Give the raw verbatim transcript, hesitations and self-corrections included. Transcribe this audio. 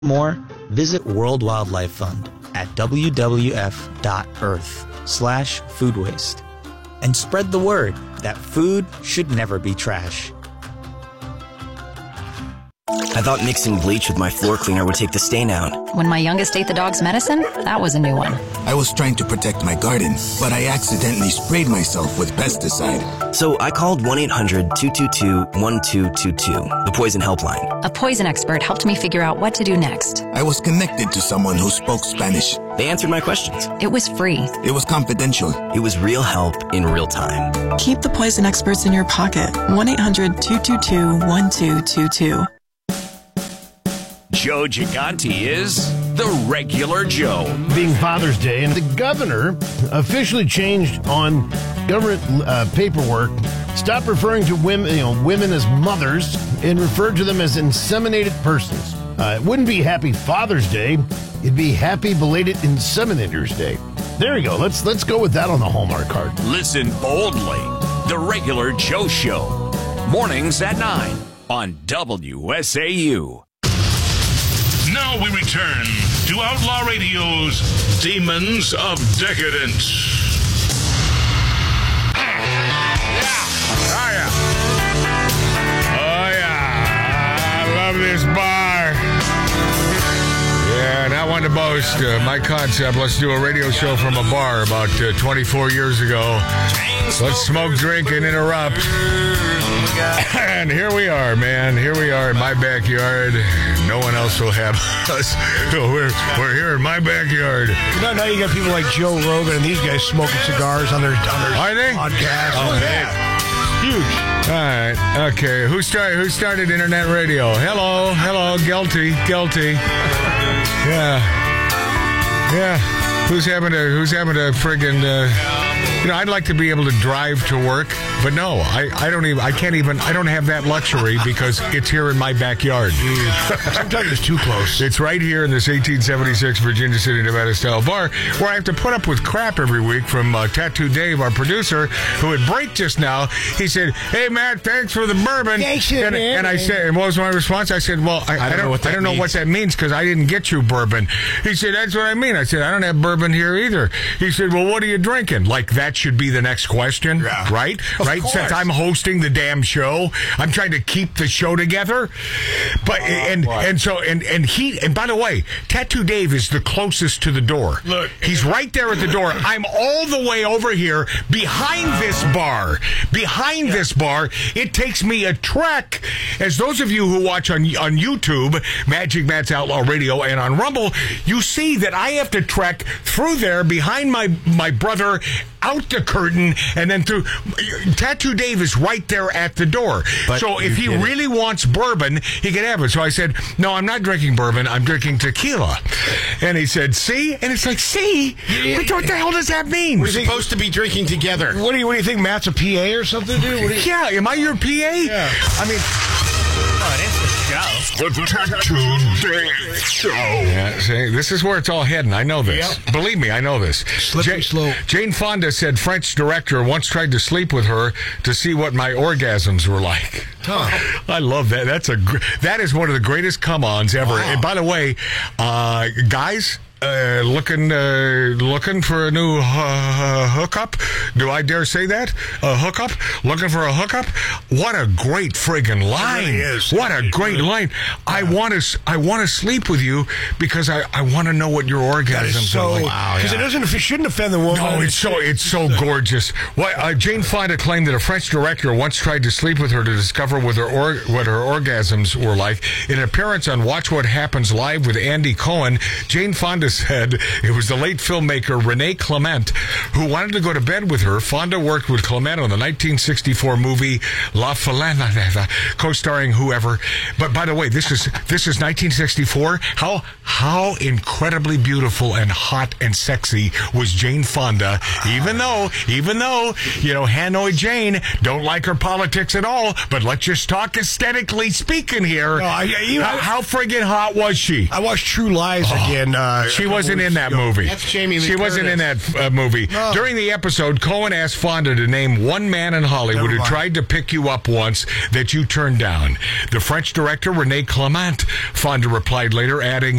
more, visit World Wildlife Fund at w w f dot earth slash food waste and spread the word that food should never be trash. I thought mixing bleach with my floor cleaner would take the stain out. When my youngest ate the dog's medicine, that was a new one. I was trying to protect my garden, but I accidentally sprayed myself with pesticide. So I called one eight hundred two two two one two two two, the poison helpline. A poison expert helped me figure out what to do next. I was connected to someone who spoke Spanish. They answered my questions. It was free. It was confidential. It was real help in real time. Keep the poison experts in your pocket. one eight hundred two two two one two two two. Joe Gigante is the regular Joe. Being Father's Day, and the governor officially changed on government uh, paperwork, stopped referring to women, you know, women as mothers, and referred to them as inseminated persons. Uh, it wouldn't be Happy Father's Day; it'd be Happy Belated Inseminators Day. There you go. Let's let's go with that on the Hallmark card. Listen boldly. The regular Joe Show, mornings at nine on W S A U. Now we return to Outlaw Radio's Demons of Decadence. Yeah. Oh, yeah. Oh, yeah. I love this bar. Yeah, not one to boast. Uh, my concept, let's do a radio show from a bar about uh, twenty-four years ago. Let's smoke, drink, and interrupt. And here we are, man. Here we are in my backyard. No one else will have us. We're, we're here in my backyard. You know, now you got people like Joe Rogan and these guys smoking cigars on their, on their Are they? podcast. Oh, yeah. Huge. All right. Okay. Who started, who started internet radio? Hello. Hello. Guilty. Guilty. Yeah. Yeah. Who's having to, who's having to friggin', uh, you know, I'd like to be able to drive to work, but no, I, I don't even, I can't even, I don't have that luxury because it's here in my backyard. Sometimes it's too close. It's right here in this eighteen seventy-six Virginia City, Nevada style bar where I have to put up with crap every week from uh, Tattoo Dave, our producer, who at break just now, he said, "Hey, Matt, thanks for the bourbon." Thanks, and, man. And I said, and what was my response? I said, well, I, I, don't, don't know what that I don't know what that means because I didn't get you bourbon. He said, that's what I mean. I said, I don't have bourbon here either. He said, well, what are you drinking? Like that should be the next question, yeah. right? Of right? course. Since I'm hosting the damn show, I'm trying to keep the show together. But oh, and boy. and so and and he and by the way, Tattoo Dave is the closest to the door. Look, he's right there at the door. I'm all the way over here behind this bar. Behind yeah. this bar, it takes me a trek. As those of you who watch on on YouTube, Magic Matt's Outlaw Radio, and on Rumble, you see that I have to trek through there behind my my brother, out the curtain, and then through. Tattoo Dave is right there at the door. But so if he really it. wants bourbon, he can have it. So I said, no, I'm not drinking bourbon. I'm drinking tequila. And he said, see? And it's like, see? Yeah. What, what the hell does that mean? We're supposed to be drinking together. What do you, what do you think, Matt's a P A or something, dude? What do you... Yeah, am I your P A? Yeah. I mean... Oh, it is the show. The Tattoo Dave Show. Yeah, see, this is where it's all heading. I know this. Yep. Believe me, I know this. Slippery Jane, slope. Jane Fonda said French director once tried to sleep with her to see what my orgasms were like. Huh. I love that. That's a gr- that is one of the greatest come-ons ever. Wow. And by the way, uh, guys... Uh, looking, uh, looking for a new uh, hookup? Do I dare say that? A hookup? Looking for a hookup? What a great friggin' line! It really is. What a great line! I want to, I want to sleep with you because I, I want to know what your orgasms so, are like. Wow, because yeah. it doesn't, it shouldn't offend the woman. No, it's so, it's so gorgeous. What uh, Jane Fonda claimed that a French director once tried to sleep with her to discover what her or, what her orgasms were like. In an appearance on Watch What Happens Live with Andy Cohen, Jane Fonda said it was the late filmmaker Rene Clement who wanted to go to bed with her. Fonda worked with Clement on the nineteen sixty-four movie La Falana, co-starring whoever. But by the way, this is this is nineteen sixty-four. How how incredibly beautiful and hot and sexy was Jane Fonda? Even though even though you know Hanoi Jane don't like her politics at all. But let's just talk aesthetically speaking here. No, I, you know, how, how friggin' hot was she? I watched True Lies oh, again. Uh, She wasn't in that movie. That's Jamie Lee She wasn't in that uh, movie. No. During the episode, Cohen asked Fonda to name one man in Hollywood Never who mind. tried to pick you up once that you turned down. The French director, Rene Clement. Fonda replied later, adding,